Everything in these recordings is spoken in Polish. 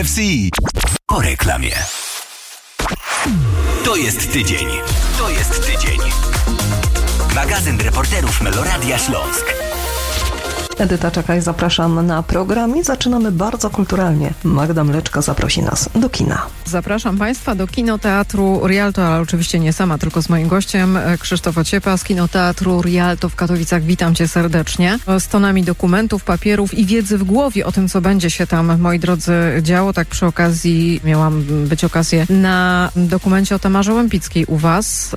FC po reklamie. To jest tydzień. Magazyn reporterów Meloradia Śląsk. Edyta Czekaj, zapraszam na program i zaczynamy bardzo kulturalnie. Magda Mleczka zaprosi nas do kina. Zapraszam Państwa do Kinoteatru Rialto, ale oczywiście nie sama, tylko z moim gościem Krzysztof Ociepa z Kinoteatru Rialto w Katowicach. Witam Cię serdecznie. Z tonami dokumentów, papierów i wiedzy w głowie o tym, co będzie się tam, moi drodzy, działo. Tak przy okazji miałam być okazję na dokumencie o Tamarze Łępickiej u Was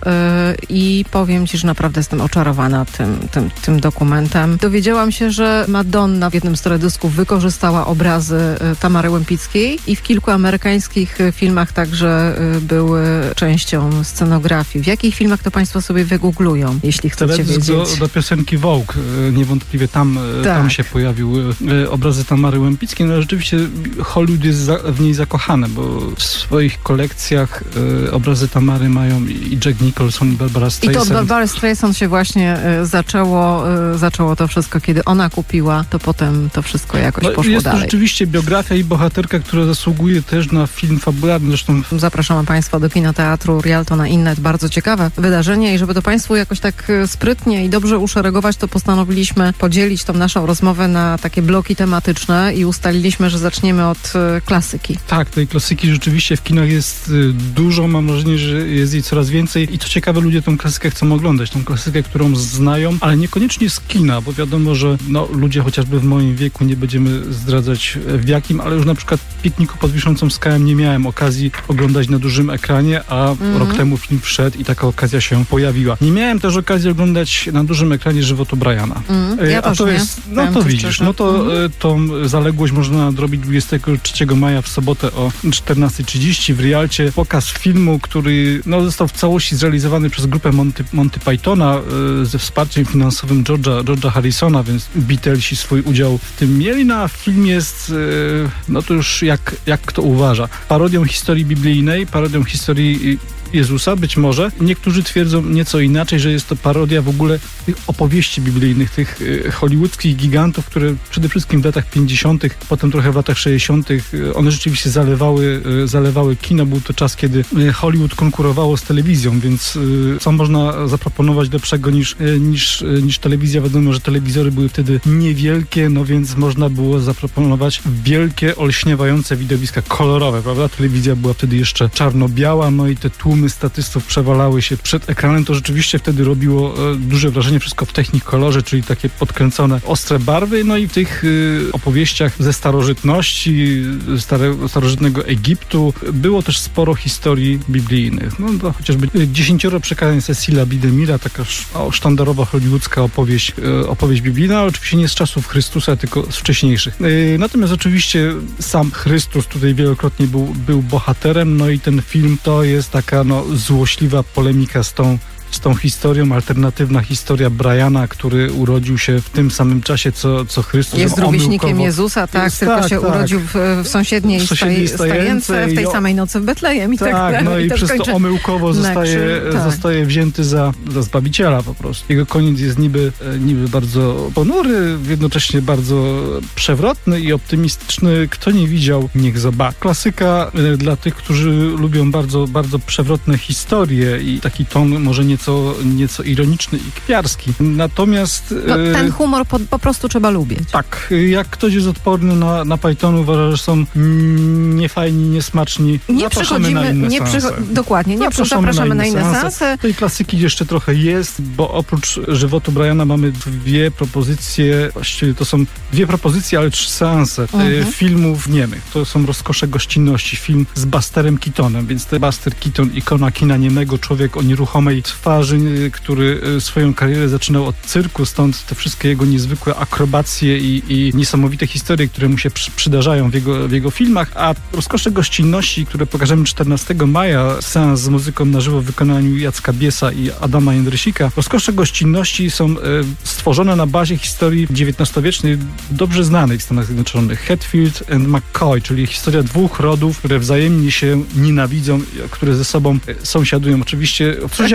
i powiem Ci, że naprawdę jestem oczarowana tym dokumentem. Dowiedziałam się, że Madonna w jednym z teledysków wykorzystała obrazy Tamary Łępickiej i w kilku amerykańskich filmach także były częścią scenografii. W jakich filmach to Państwo sobie wygooglują, jeśli chcecie wiedzieć? Do piosenki Vogue. Niewątpliwie tam się pojawiły obrazy Tamary Łępickiej. No rzeczywiście Hollywood jest w niej zakochany, bo w swoich kolekcjach obrazy Tamary mają i Jack Nicholson, i Barbara Streisand. I to od Barbary Streisand się właśnie zaczęło to wszystko. Kiedy ona kupiła, to potem to wszystko jakoś poszło jest dalej. To rzeczywiście biografia i bohaterka, która zasługuje też na film fabularny. Zresztą zapraszamy Państwa do Kinoteatru Rialto na inne bardzo ciekawe wydarzenie i żeby to Państwu jakoś tak sprytnie i dobrze uszeregować, to postanowiliśmy podzielić tą naszą rozmowę na takie bloki tematyczne i ustaliliśmy, że zaczniemy od klasyki. Tak, tej klasyki rzeczywiście w kinach jest dużo. Mam wrażenie, że jest jej coraz więcej i co ciekawe, ludzie tą klasykę chcą oglądać. Tą klasykę, którą znają, ale niekoniecznie z kina, bo wiadomo, że ludzie chociażby w moim wieku, nie będziemy zdradzać w jakim, ale już na przykład Pikniku pod Wiszącą Skałą nie miałem okazji oglądać na dużym ekranie, a rok temu film wszedł i taka okazja się pojawiła. Nie miałem też okazji oglądać na dużym ekranie Żywotu Briana. Ja a to jest, to widzisz, tą zaległość można nadrobić 23 maja w sobotę o 14:30 w Rialcie. Pokaz filmu, który został w całości zrealizowany przez grupę Monty Pythona ze wsparciem finansowym George'a Harrisona, więc Beatlesi swój udział w tym mieli, a film jest, to już jak kto uważa, parodią historii biblijnej, parodią historii Jezusa, być może. Niektórzy twierdzą nieco inaczej, że jest to parodia w ogóle tych opowieści biblijnych, tych hollywoodzkich gigantów, które przede wszystkim w latach 50., potem trochę w latach 60., one rzeczywiście zalewały kino. Był to czas, kiedy Hollywood konkurowało z telewizją, więc co można zaproponować lepszego niż telewizja? Wiadomo, że telewizory były wtedy niewielkie, więc można było zaproponować wielkie, olśniewające widowiska kolorowe, prawda? Telewizja była wtedy jeszcze czarno-biała, i te tłumy statystów przewalały się przed ekranem. To rzeczywiście wtedy robiło duże wrażenie, wszystko w technikolorze, czyli takie podkręcone, ostre barwy. I w tych opowieściach ze starożytności, starożytnego Egiptu było też sporo historii biblijnych. To chociażby 10 przykazań Cecila B. DeMille'a, taka sztandarowa hollywoodzka opowieść biblijna, ale oczywiście nie z czasów Chrystusa, tylko z wcześniejszych. Natomiast oczywiście sam Chrystus tutaj wielokrotnie był bohaterem, i ten film to jest taka złośliwa polemika z tą historią, alternatywna historia Briana, który urodził się w tym samym czasie, co Chrystus. Jest rówieśnikiem Jezusa, tylko się urodził w sąsiedniej stajence, w tej samej nocy w Betlejem. I i przez to omyłkowo zostaje wzięty za Zbawiciela po prostu. Jego koniec jest niby bardzo ponury, jednocześnie bardzo przewrotny i optymistyczny. Kto nie widział, niech zobaczy. Klasyka dla tych, którzy lubią bardzo, bardzo przewrotne historie i taki ton może nieco ironiczny i kpiarski. Natomiast ten humor po prostu trzeba lubić. Tak. Jak ktoś jest odporny na Pythonu, uważa, że są niefajni, niesmaczni, zapraszamy na inne seanse. Dokładnie. Zapraszamy na inne seanse. Tej klasyki jeszcze trochę jest, bo oprócz Żywotu Briana mamy dwie propozycje, właściwie to są dwie propozycje, ale 3 seanse filmów niemych. To są Rozkosze gościnności. Film z Busterem Keatonem, więc Buster Keaton, ikona kina niemego, człowiek o nieruchomej twarzy, który swoją karierę zaczynał od cyrku, stąd te wszystkie jego niezwykłe akrobacje i niesamowite historie, które mu się przydarzają w jego filmach, a Rozkosze gościnności, które pokażemy 14 maja, seans z muzyką na żywo w wykonaniu Jacka Biesa i Adama Jędrysika. Rozkosze gościnności są stworzone na bazie historii XIX-wiecznej, dobrze znanej w Stanach Zjednoczonych. Hatfield and McCoy, czyli historia 2 rodów, które wzajemnie się nienawidzą, które ze sobą sąsiadują. Oczywiście coś jak nasza Zem.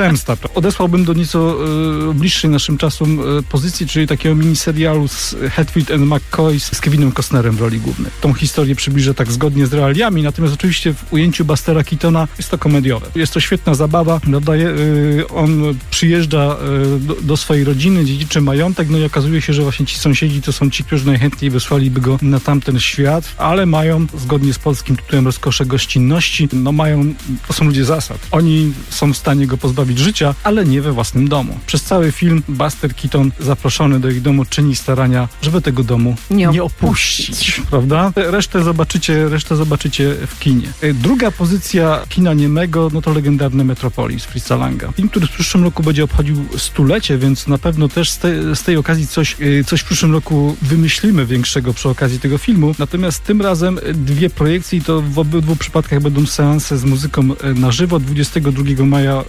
zemsta. Odesłałbym do nieco bliższej naszym czasom pozycji, czyli takiego miniserialu z Hatfield and McCoy z Kevinem Costnerem w roli głównej. Tą historię przybliżę tak zgodnie z realiami, natomiast oczywiście w ujęciu Bustera Keatona jest to komediowe. Jest to świetna zabawa, prawda? On przyjeżdża do swojej rodziny, dziedziczy majątek, no i okazuje się, że właśnie ci sąsiedzi to są ci, którzy najchętniej wysłaliby go na tamten świat, ale mają, zgodnie z polskim tytułem Rozkosze gościnności, to są ludzie zasad. Oni są w stanie go pozbawić życia, ale nie we własnym domu. Przez cały film Buster Keaton zaproszony do ich domu czyni starania, żeby tego domu nie opuścić, prawda? Resztę zobaczycie w kinie. Druga pozycja kina niemego, no to legendarny Metropolis Fritza Langa. Film, który w przyszłym roku będzie obchodził stulecie, więc na pewno też z tej okazji coś w przyszłym roku wymyślimy większego przy okazji tego filmu. Natomiast tym razem dwie projekcje i to w obydwu przypadkach będą seanse z muzyką na żywo. 22 maja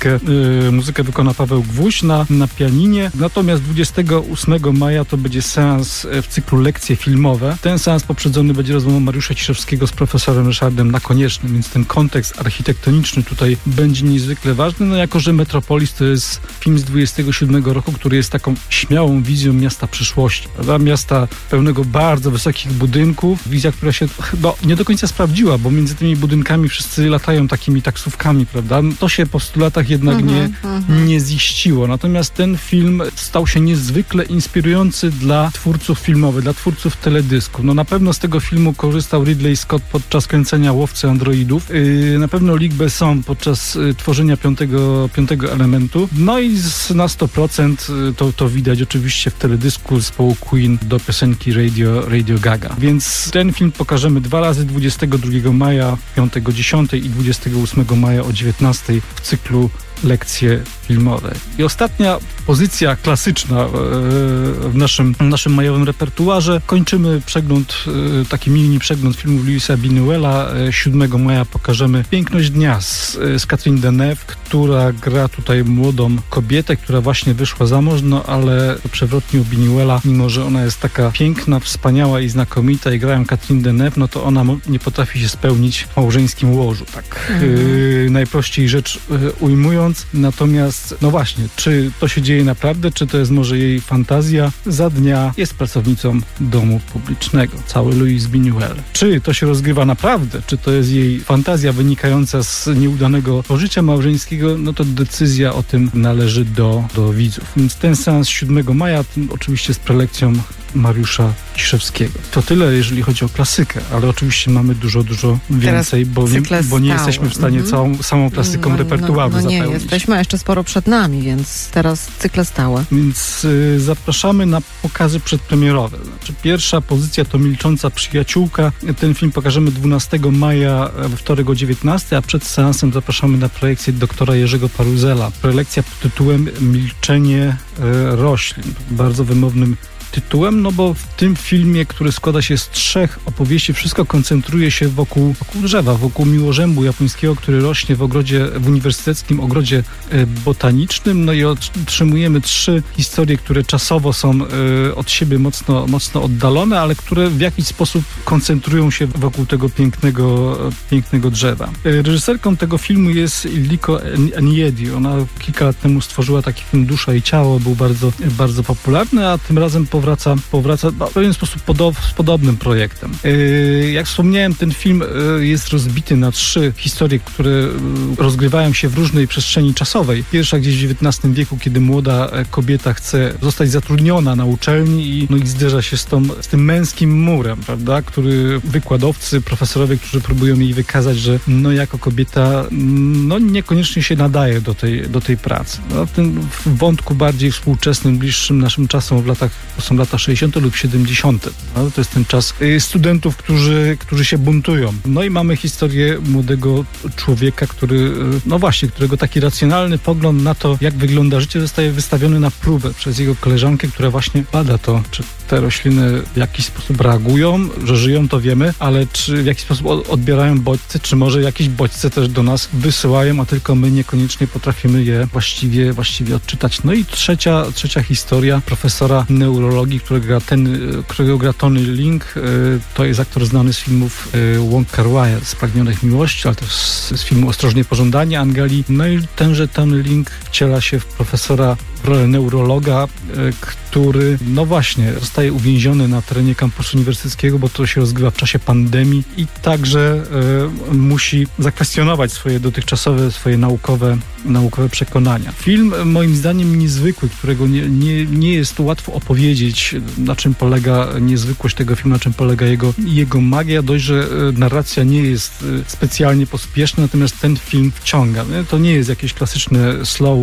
muzykę wykona Paweł Gwóźdź na pianinie. Natomiast 28 maja to będzie seans w cyklu Lekcje filmowe. Ten seans poprzedzony będzie rozmową Mariusza Ciszewskiego z profesorem Ryszardem Nakoniecznym, więc ten kontekst architektoniczny tutaj będzie niezwykle ważny. No jako, że Metropolis to jest film z 27 roku, który jest taką śmiałą wizją miasta przyszłości, prawda? Miasta pełnego bardzo wysokich budynków. Wizja, która się chyba nie do końca sprawdziła, bo między tymi budynkami wszyscy latają takimi taksówkami, prawda? To się po 100 latach jednak nie ziściło. Natomiast ten film stał się niezwykle inspirujący dla twórców filmowych, dla twórców teledysku. No na pewno z tego filmu korzystał Ridley Scott podczas kręcenia Łowcy Androidów. Na pewno Luc Besson podczas tworzenia piątego elementu. No i na 100% to widać oczywiście w teledysku zespołu Queen do piosenki Radio Gaga. Więc ten film pokażemy 2 razy, 22 maja, 5-10 i 28 maja o 19 w cyklu Lekcje filmowe. I ostatnia pozycja klasyczna w naszym majowym repertuarze. Kończymy taki mini przegląd filmów Louisa Buñuela. 7 maja pokażemy Piękność dnia z Catherine Deneuve, która gra tutaj młodą kobietę, która właśnie wyszła za mąż, no ale przewrotnie u Buñuela, mimo że ona jest taka piękna, wspaniała i znakomita i grają Catherine Deneuve, no to ona nie potrafi się spełnić w małżeńskim łożu. Tak najprościej rzecz ujmując. Natomiast, no właśnie, czy to się dzieje naprawdę, czy to jest może jej fantazja? Za dnia jest pracownicą domu publicznego. Cały Louis Buñuel. Czy to się rozgrywa naprawdę? Czy to jest jej fantazja wynikająca z nieudanego pożycia małżeńskiego? No to decyzja o tym należy do widzów. Więc ten seans 7 maja, oczywiście z prelekcją Mariusza Ciszewskiego. To tyle, jeżeli chodzi o klasykę, ale oczywiście mamy dużo więcej, bo nie jesteśmy w stanie samą klasyką repertuaru zapełnić. Jesteśmy, a jeszcze sporo przed nami, więc teraz cykle stałe. Więc zapraszamy na pokazy przedpremierowe. Znaczy, pierwsza pozycja to Milcząca przyjaciółka. Ten film pokażemy 12 maja we wtorek o 19, a przed seansem zapraszamy na projekcję doktora Jerzego Paruzela. Prelekcja pod tytułem Milczenie roślin. Bardzo wymownym tytułem, no bo w tym filmie, który składa się z 3 opowieści, wszystko koncentruje się wokół drzewa, wokół miłożębu japońskiego, który rośnie w uniwersyteckim ogrodzie botanicznym, no i otrzymujemy 3 historie, które czasowo są od siebie mocno oddalone, ale które w jakiś sposób koncentrują się wokół tego pięknego drzewa. Reżyserką tego filmu jest Illiko Eniedi. Ona kilka lat temu stworzyła taki film Dusza i ciało, był bardzo, bardzo popularny, a tym razem powraca w pewien sposób z podobnym projektem. Jak wspomniałem, ten film jest rozbity na 3 historie, które rozgrywają się w różnej przestrzeni czasowej. Pierwsza gdzieś w XIX wieku, kiedy młoda kobieta chce zostać zatrudniona na uczelni i zderza się z tym męskim murem, prawda, który wykładowcy, profesorowie, którzy próbują jej wykazać, że jako kobieta niekoniecznie się nadaje do tej pracy. No, w tym wątku bardziej współczesnym, bliższym naszym czasom to są lata 60. lub 70. No, to jest ten czas studentów, którzy się buntują. No i mamy historię młodego człowieka, którego taki racjonalny pogląd na to, jak wygląda życie, zostaje wystawiony na próbę przez jego koleżankę, która właśnie bada to, czy te rośliny w jakiś sposób reagują, że żyją, to wiemy, ale czy w jakiś sposób odbierają bodźce, czy może jakieś bodźce też do nas wysyłają, a tylko my niekoniecznie potrafimy je właściwie odczytać. No i trzecia historia profesora neurologii, którego gra Tony Leung. To jest aktor znany z filmów Wong Kar-wai, Spragnionych Miłości, ale też z filmu Ostrożnie Pożądani Angali. No i tenże Tony Leung wciela się w profesora w rolę neurologa, który no właśnie zostaje uwięziony na terenie kampusu uniwersyteckiego, bo to się rozgrywa w czasie pandemii i także musi zakwestionować swoje dotychczasowe, swoje naukowe przekonania. Film moim zdaniem niezwykły, którego nie jest łatwo opowiedzieć, na czym polega niezwykłość tego filmu, na czym polega jego magia. Dość, że narracja nie jest specjalnie pospieszna, natomiast ten film wciąga. To nie jest jakieś klasyczne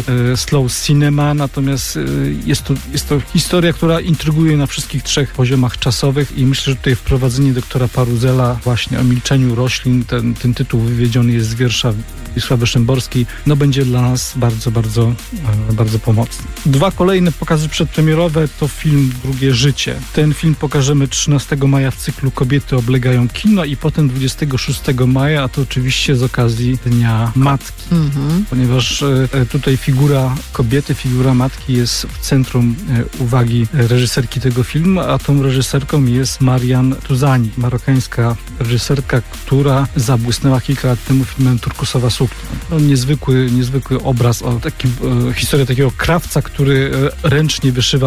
slow cinema, natomiast jest to historia, która intryguje na wszystkich trzech poziomach czasowych i myślę, że tutaj wprowadzenie doktora Paruzela właśnie o milczeniu roślin, ten tytuł wywiedziony jest z wiersza Wisławy Szymborskiej, no będzie dla nas bardzo, bardzo, bardzo pomocny. Dwa kolejne pokazy przedpremierowe to film Drugie życie. Ten film pokażemy 13 maja w cyklu Kobiety oblegają kino i potem 26 maja, a to oczywiście z okazji Dnia Matki. Ponieważ tutaj figura kobiety, figura matki jest w centrum uwagi reżyserki tego filmu, a tą reżyserką jest Marian Tuzani, marokańska reżyserka, która zabłysnęła kilka lat temu filmem Turkusowa suknia. No, niezwykły obraz o historię takiego krawca, który ręcznie wyszywa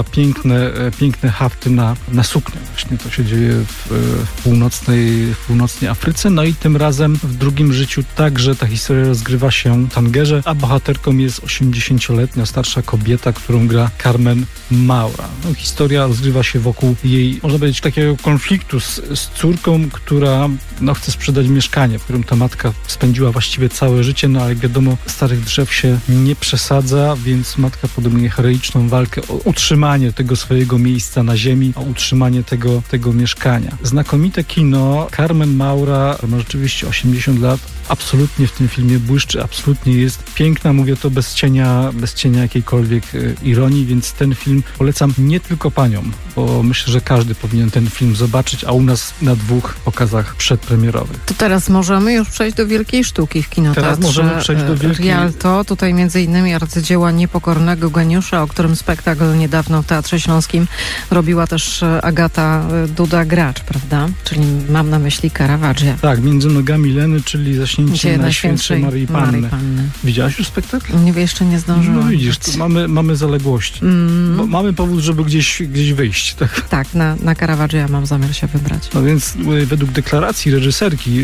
piękne hafty na suknię. Właśnie to się dzieje w północnej Afryce. No i tym razem w Drugim życiu także ta historia rozgrywa się w Tangerze, a bohaterką jest 80-letnia starsza kobieta, którą gra Carmen Maura. No, historia rozgrywa się wokół jej, można powiedzieć, takiego konfliktu z córką, która chce sprzedać mieszkanie, w którym ta matka spędziła właściwie całe życie, no ale jak wiadomo, starych drzew się nie przesadza, więc matka podejmuje heroiczną walkę o utrzymanie tego swojego miejsca na ziemi, o utrzymanie tego mieszkania. Znakomite kino. Carmen Maura ma rzeczywiście 80 lat. Absolutnie w tym filmie błyszczy, absolutnie jest piękna. Mówię to bez cienia jakiejkolwiek ironii, więc ten film polecam nie tylko paniom, bo myślę, że każdy powinien ten film zobaczyć, a u nas na 2 pokazach przedpremierowych. To teraz możemy już przejść do wielkiej sztuki w kinoteatrze. Teraz możemy przejść do wielkiej... Rialto. Tutaj między innymi arcydzieła Niepokornego Geniusza, o którym spektakl niedawno w Teatrze Śląskim robiła też Agata Duda-Gracz, prawda? Czyli mam na myśli Caravaggia. Tak, Między nogami Leny, czyli Zaśnięcie Najświętszej Maryi Panny. Widziałaś już spektakl? Nie, jeszcze nie zdążyłam. No widzisz, mamy zaległości. Bo mamy powód, żeby gdzieś wyjść. Tak, na Caravaggia mam zamiar się wybrać. No więc według deklaracji reżyserki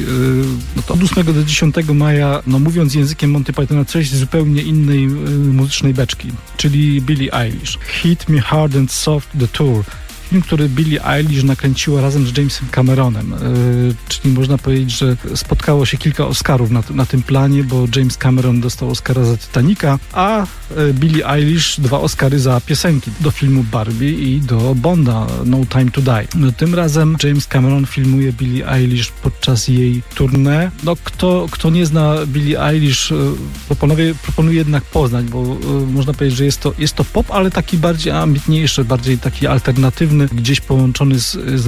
to od 8 do 10 maja, mówiąc językiem Monty Pythona, coś z zupełnie innej muzycznej beczki, czyli Billie Eilish. Hit Me Hard and Soft The Tour. Film, który Billie Eilish nakręciła razem z Jamesem Cameronem. Czyli można powiedzieć, że spotkało się kilka Oscarów na tym planie, bo James Cameron dostał Oscara za Titanica, a Billie Eilish 2 Oscary za piosenki do filmu Barbie i do Bonda No Time to Die. No, tym razem James Cameron filmuje Billie Eilish podczas jej tournée. No, kto nie zna Billie Eilish, proponuję jednak poznać, bo można powiedzieć, że jest to pop, ale taki bardziej ambitniejszy, bardziej taki alternatywny, gdzieś połączony z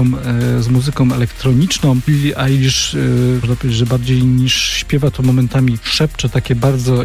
muzyką elektroniczną. Billie Eilish, można powiedzieć, że bardziej niż śpiewa, to momentami szepcze takie bardzo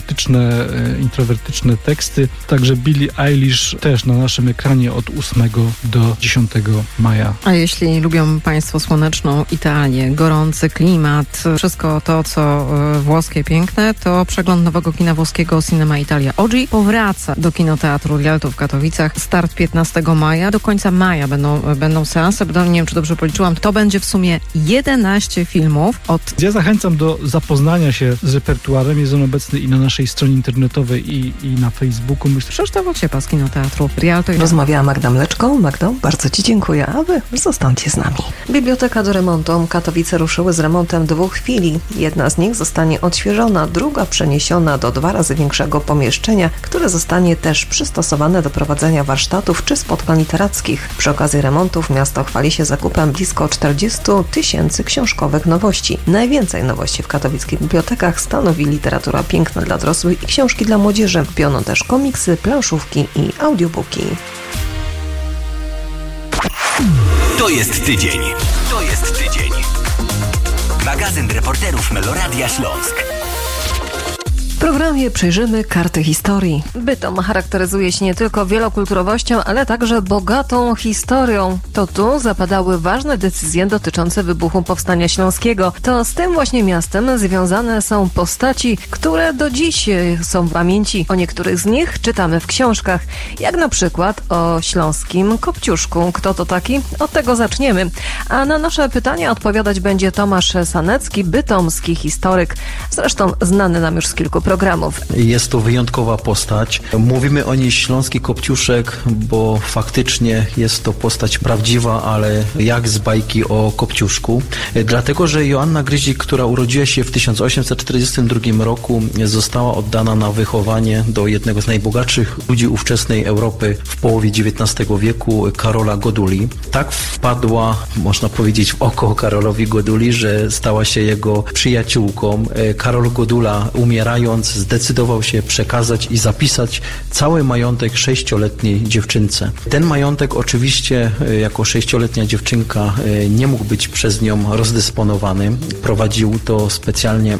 introwertyczne teksty. Także Billie Eilish też na naszym ekranie od 8 do 10 maja. A jeśli lubią Państwo słoneczną Italię, gorący klimat, wszystko to, co włoskie piękne, to przegląd nowego kina włoskiego Cinema Italia Oggi powraca do kinoteatru Rialto w Katowicach. Start 15 maja. Do końca maja będą seanse. Nie wiem, czy dobrze policzyłam. To będzie w sumie 11 filmów. Ja zachęcam do zapoznania się z repertuarem. Jest on obecny i na naszej stronie internetowej i na Facebooku. Krzysztof Ociepa z kinoteatru Rialto. Rozmawiała Magda Mleczko. Magdo, bardzo Ci dziękuję, a Wy zostańcie z nami. Biblioteka do remontu. Katowice ruszyły z remontem 2 filii. Jedna z nich zostanie odświeżona, druga przeniesiona do 2 razy większego pomieszczenia, które zostanie też przystosowane do prowadzenia warsztatów czy spotkań literackich. Przy okazji remontów miasto chwali się zakupem blisko 40 000 książkowych nowości. Najwięcej nowości w katowickich bibliotekach stanowi literatura piękna dla dorosłych i książki dla młodzieży. Kupiono też komiksy, planszówki i audiobooki. To jest tydzień. To jest tydzień. Magazyn reporterów Meloradia Śląsk. W programie przyjrzymy karty historii. Bytom charakteryzuje się nie tylko wielokulturowością, ale także bogatą historią. To tu zapadały ważne decyzje dotyczące wybuchu Powstania Śląskiego. To z tym właśnie miastem związane są postaci, które do dziś są w pamięci. O niektórych z nich czytamy w książkach, jak na przykład o śląskim Kopciuszku. Kto to taki? Od tego zaczniemy. A na nasze pytania odpowiadać będzie Tomasz Sanecki, bytomski historyk, zresztą znany nam już z kilku programów. Jest to wyjątkowa postać. Mówimy o niej Śląski Kopciuszek, bo faktycznie jest to postać prawdziwa, ale jak z bajki o Kopciuszku. Dlatego, że Joanna Gryzik, która urodziła się w 1842 roku, została oddana na wychowanie do jednego z najbogatszych ludzi ówczesnej Europy w połowie XIX wieku, Karola Goduli. Tak wpadła, można powiedzieć, w oko Karolowi Goduli, że stała się jego przyjaciółką. Karol Godula, umierając, zdecydował się przekazać i zapisać cały majątek 6-letniej dziewczynce. Ten majątek oczywiście jako 6-letnia dziewczynka nie mógł być przez nią rozdysponowany. Prowadził to specjalnie,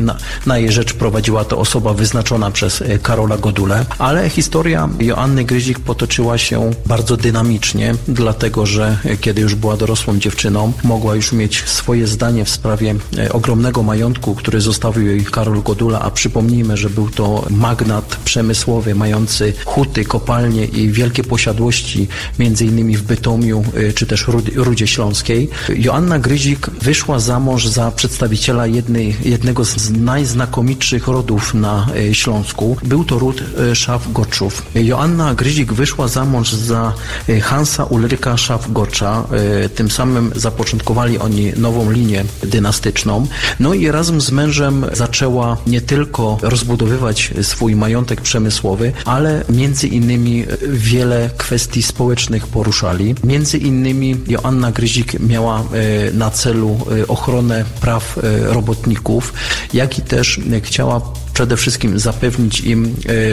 na jej rzecz prowadziła to osoba wyznaczona przez Karola Godulę, ale historia Joanny Gryzik potoczyła się bardzo dynamicznie, dlatego że kiedy już była dorosłą dziewczyną, mogła już mieć swoje zdanie w sprawie ogromnego majątku, który zostawił jej Karol Godula, a przypomnijmy, że był to magnat przemysłowy, mający huty, kopalnie i wielkie posiadłości, między innymi w Bytomiu, czy też Rudzie Śląskiej. Joanna Gryzik wyszła za mąż za przedstawiciela jednego z najznakomitszych rodów na Śląsku. Był to ród Szaf-Goczów. Joanna Gryzik wyszła za mąż za Hansa Ulryka Szaf-Gocza. Tym samym zapoczątkowali oni nową linię dynastyczną. No i razem z mężem zaczęła nie tylko rozbudowywać swój majątek przemysłowy, ale między innymi wiele kwestii społecznych poruszali. Między innymi Joanna Gryzik miała na celu ochronę praw robotników, jak i też chciała przede wszystkim zapewnić im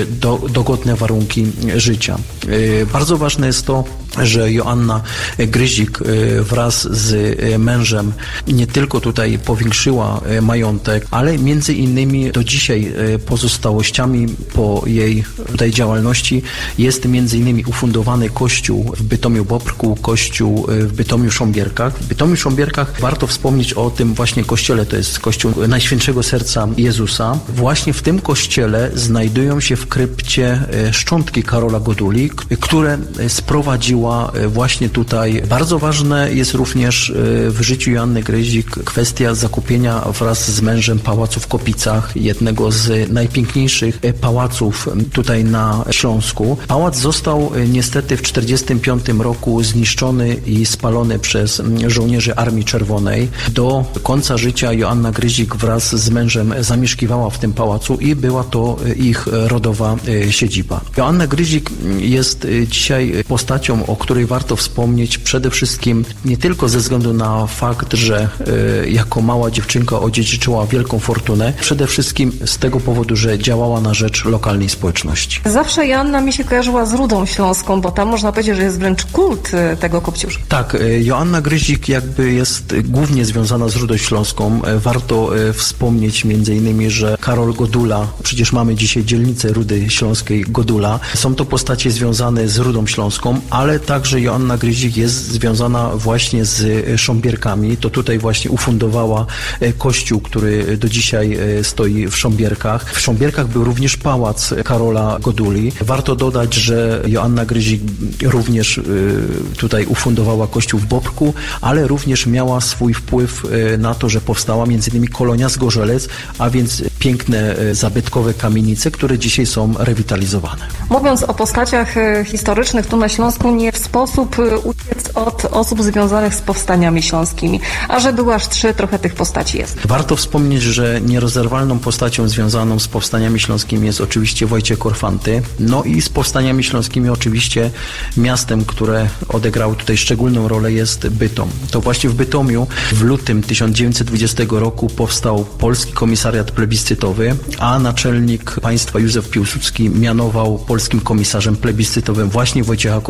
dogodne warunki życia. Bardzo ważne jest to, że Joanna Gryzik wraz z mężem nie tylko tutaj powiększyła majątek, ale między innymi do dzisiaj pozostałościami po jej tutaj działalności jest między innymi ufundowany kościół w Bytomiu Bobrku, kościół w Bytomiu Sząbierkach. W Bytomiu Sząbierkach warto wspomnieć o tym właśnie kościele, to jest kościół Najświętszego Serca Jezusa. Właśnie w tym kościele znajdują się w krypcie szczątki Karola Goduli, które sprowadziła właśnie tutaj. Bardzo ważne jest również w życiu Joanny Gryzik kwestia zakupienia wraz z mężem pałacu w Kopicach, jednego z najpiękniejszych pałaców tutaj na Śląsku. Pałac został niestety w 1945 roku zniszczony i spalony przez żołnierzy Armii Czerwonej. Do końca życia Joanna Gryzik wraz z mężem zamieszkiwała w tym pałacu i była to ich rodowa siedziba. Joanna Gryzik jest dzisiaj postacią, o której warto wspomnieć przede wszystkim nie tylko ze względu na fakt, że jako mała dziewczynka odziedziczyła wielką fortunę, przede wszystkim z tego powodu, że działała na rzecz lokalnej społeczności. Zawsze Joanna mi się kojarzyła z Rudą Śląską, bo tam można powiedzieć, że jest wręcz kult tego Kopciuszka. Tak, Joanna Gryzik jakby jest głównie związana z Rudą Śląską. Warto wspomnieć między innymi, że Karol Godula, przecież mamy dzisiaj dzielnicę Rudy Śląskiej Godula, są to postacie związane z Rudą Śląską, ale także Joanna Gryzik jest związana właśnie z Sząbierkami. To tutaj właśnie ufundowała kościół, który do dzisiaj stoi w Sząbierkach. W Sząbierkach był również pałac Karola Goduli. Warto dodać, że Joanna Gryzik również tutaj ufundowała kościół w Bobrku, ale również miała swój wpływ na to, że powstała między innymi kolonia Zgorzelec, a więc piękne, zabytkowe kamienice, które dzisiaj są rewitalizowane. Mówiąc o postaciach historycznych tu na Śląsku, nie w sposób uciec od osób związanych z powstaniami śląskimi. A że były aż 3, trochę tych postaci jest. Warto wspomnieć, że nierozerwalną postacią związaną z powstaniami śląskimi jest oczywiście Wojciech Korfanty. No i z powstaniami śląskimi oczywiście miastem, które odegrało tutaj szczególną rolę, jest Bytom. To właśnie w Bytomiu w lutym 1920 roku powstał Polski Komisariat Plebiscytowy, a naczelnik państwa Józef Piłsudski mianował polskim komisarzem plebiscytowym właśnie Wojciecha Korfantego.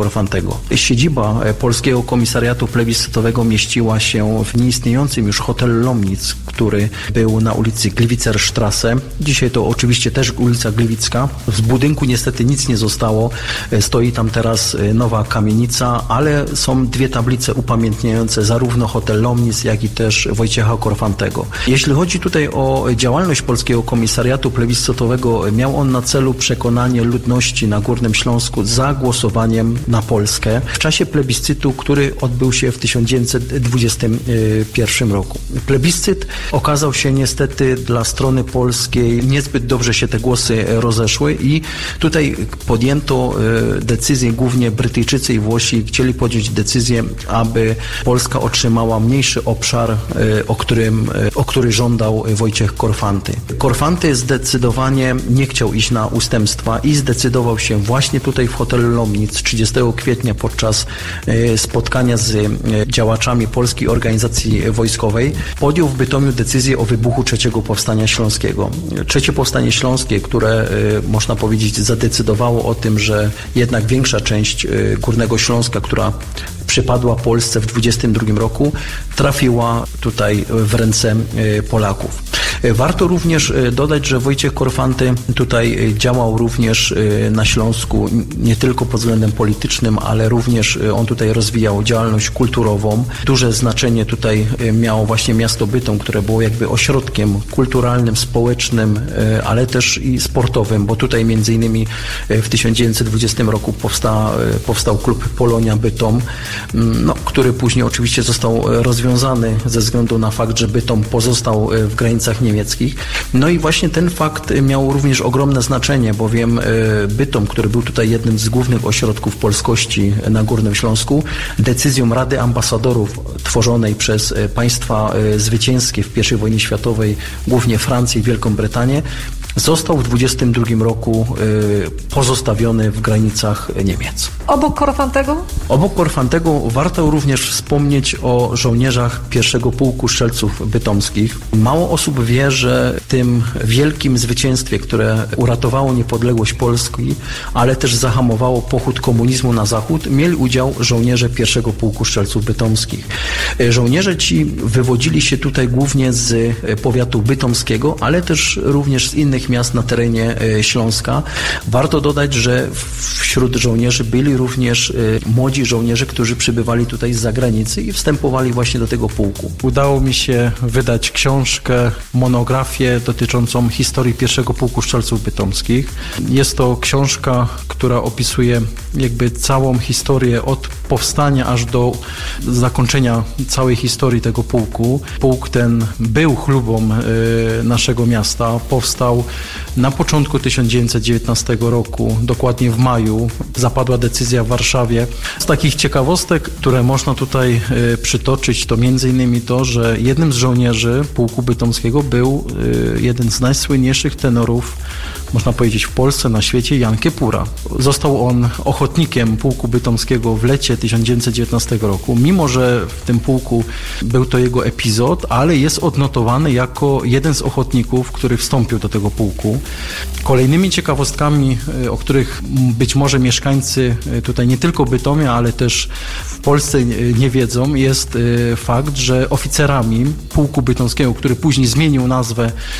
Korfantego. Siedziba Polskiego Komisariatu Plebiscytowego mieściła się w nieistniejącym już hotel Lomnic, który był na ulicy Gliwicerstrasse. Dzisiaj to oczywiście też ulica Gliwicka. Z budynku niestety nic nie zostało. Stoi tam teraz nowa kamienica, ale są dwie tablice upamiętniające zarówno hotel Lomnic, jak i też Wojciecha Korfantego. Jeśli chodzi tutaj o działalność Polskiego Komisariatu Plebiscytowego, miał on na celu przekonanie ludności na Górnym Śląsku za głosowaniem na Polskę w czasie plebiscytu, który odbył się w 1921 roku. Plebiscyt okazał się niestety dla strony polskiej, niezbyt dobrze się te głosy rozeszły i tutaj podjęto decyzję, głównie Brytyjczycy i Włosi chcieli podjąć decyzję, aby Polska otrzymała mniejszy obszar, o który żądał Wojciech Korfanty. Korfanty zdecydowanie nie chciał iść na ustępstwa i zdecydował się właśnie tutaj w hotelu Lomnic 30 kwietnia podczas spotkania z działaczami Polskiej Organizacji Wojskowej podjął w Bytomiu decyzję o wybuchu III Powstania Śląskiego. III Powstanie Śląskie, które można powiedzieć zadecydowało o tym, że jednak większa część Górnego Śląska, która przypadła Polsce w 1922 roku, trafiła tutaj w ręce Polaków. Warto również dodać, że Wojciech Korfanty tutaj działał również na Śląsku nie tylko pod względem politycznym, ale również on tutaj rozwijał działalność kulturową. Duże znaczenie tutaj miało właśnie miasto Bytom, które było jakby ośrodkiem kulturalnym, społecznym, ale też i sportowym, bo tutaj między innymi w 1920 roku powstał klub Polonia Bytom, który później oczywiście został rozwiązany ze względu na fakt, że Bytom pozostał w granicach niemieckich. No i właśnie ten fakt miał również ogromne znaczenie, bowiem Bytom, który był tutaj jednym z głównych ośrodków polskości na Górnym Śląsku, decyzją Rady Ambasadorów tworzonej przez państwa zwycięskie w I wojnie światowej, głównie Francję i Wielką Brytanię, został w 1922 roku pozostawiony w granicach Niemiec. Obok Korfantego? Obok Korfantego warto również wspomnieć o żołnierzach pierwszego pułku strzelców bytomskich. Mało osób wie, że w tym wielkim zwycięstwie, które uratowało niepodległość Polski, ale też zahamowało pochód komunizmu na zachód, mieli udział żołnierze pierwszego pułku strzelców bytomskich. Żołnierze ci wywodzili się tutaj głównie z powiatu bytomskiego, ale też również z innych miast na terenie Śląska. Warto dodać, że wśród żołnierzy byli również młodzi żołnierze, którzy przybywali tutaj z zagranicy i wstępowali właśnie do tego pułku. Udało mi się wydać książkę, monografię dotyczącą historii pierwszego pułku strzelców bytomskich. Jest to książka, która opisuje jakby całą historię od powstania aż do zakończenia całej historii tego pułku. Pułk ten był chlubą naszego miasta. Powstał na początku 1919 roku, dokładnie w maju. Zapadła decyzja w Warszawie. Z takich ciekawostek, które można tutaj przytoczyć, to m.in. to, że jednym z żołnierzy pułku bytomskiego był jeden z najsłynniejszych tenorów, można powiedzieć, w Polsce, na świecie, Jan Kiepura. Został on ochotnikiem pułku bytomskiego w lecie 1919 roku, mimo że w tym pułku był to jego epizod, ale jest odnotowany jako jeden z ochotników, który wstąpił do tego pułku. Kolejnymi ciekawostkami, o których być może mieszkańcy tutaj nie tylko Bytomia, ale też w Polsce nie wiedzą, jest fakt, że oficerami pułku bytomskiego, który później zmienił nazwę